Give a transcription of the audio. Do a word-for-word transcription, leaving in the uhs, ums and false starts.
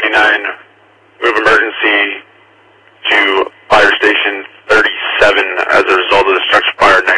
fifty-nine, move emergency to fire station thirty-seven as a result of the structure fire